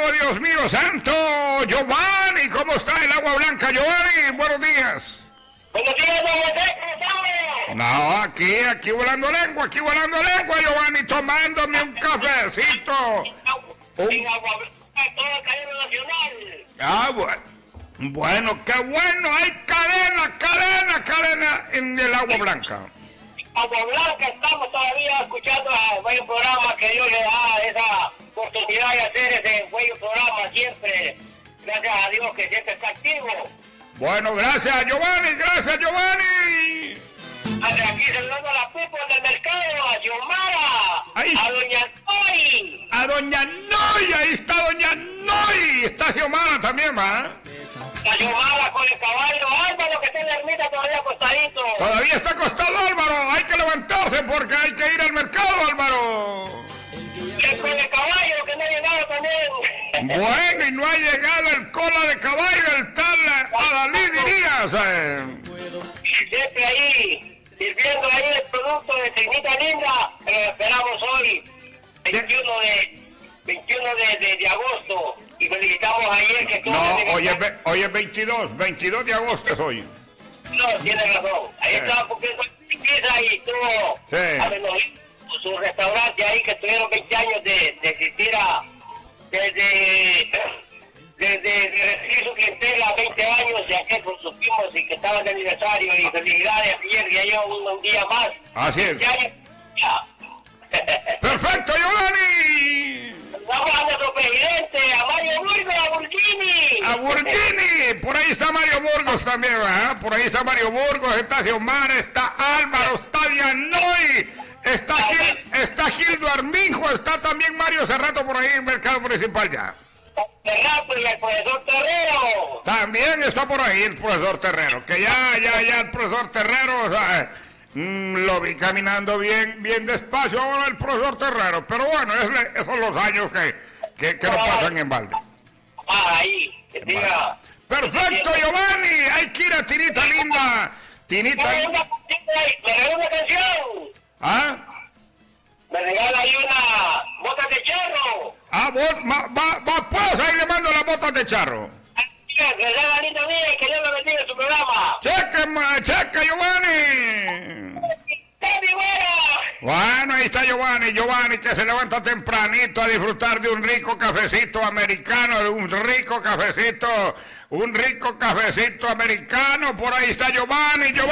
Dios mío santo. Giovanni, ¿cómo está el agua blanca, Giovanni? Buenos días. Buenos días, don José, ¿cómo estamos? No, aquí volando lengua, Giovanni, tomándome un cafecito. En agua blanca, toda la cadena nacional. Ah, bueno, qué bueno, hay cadena en el agua blanca. Agua Blanca estamos todavía escuchando a varios programas que Dios le da esa oportunidad de hacer ese buen programa siempre. Gracias a Dios que siempre está activo. Bueno, gracias Giovanni. Aquí saludando a la people del mercado, a Xiomara, Ahí. a Doña Noy. A Doña Noy, ahí está Doña Noy. Está Xiomara también, ¿va? A Xiomara con el caballo, Álvaro que está en la ermita todavía acostadito. Todavía está acostado Álvaro, hay que levantarse porque hay que ir al mercado, Álvaro. Y con el caballo que no ha llegado también. Bueno, y no ha llegado el cola de caballo, el tal Adalí Díaz. Siempre ahí, sirviendo ahí el producto de Tecnita Linda, que lo esperamos hoy, 21 de agosto, y felicitamos ayer que estuvo... No, hoy es 22 de agosto es hoy. No, tiene razón, ahí estaba cumpliendo pizza y estuvo su restaurante ahí, que tuvieron 20 años de existir desde recibir su clientela 20 años, ya que supimos y que estaba de aniversario, y felicidades ayer, ya lleva un día más. Así es. Ya. ¡Perfecto, Giovanni! Vamos a nuestro presidente, a Mario Burgos, a Burgini. Por ahí está Mario Burgos también, ¿verdad? Por ahí está Mario Burgos, está Xiomara, está Álvaro, está Dianoy, está Gildo Arminjo, está también Mario Cerrato por ahí en el mercado municipal ya. Cerrato y el profesor Terrero. También está por ahí el profesor Terrero, que ya el profesor Terrero, o sea, lo vi caminando bien despacio ahora el profesor Terrero, pero bueno, esos son los años que no pasan en balde. Ahí, que diga. Perfecto, Giovanni, hay que ir a Tinita Linda. Me regala una canción. ¿Ah? Me regala ahí una bota de charro. Ah, pues ahí le mando las botas de charro. Regala linda mía y que Dios lo bendiga en su programa. Cheque, Giovanni. Bueno, ahí está Giovanni que se levanta tempranito a disfrutar de un rico cafecito americano, de un rico cafecito americano. Por ahí está Giovanni.